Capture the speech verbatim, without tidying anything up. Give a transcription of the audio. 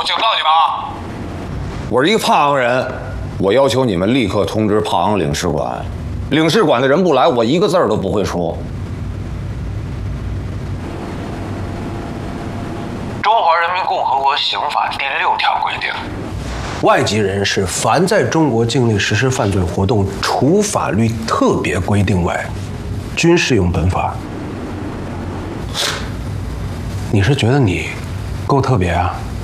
警告你们啊！ 我是一个胖阳人，我要求你们立刻通知胖阳领事馆，领事馆的人不来，我一个字儿都不会说。 中华人民共和国刑法第六条规定， 外籍人士凡在中国境内实施犯罪活动，除法律特别规定外，均适用本法。你是觉得你够特别啊？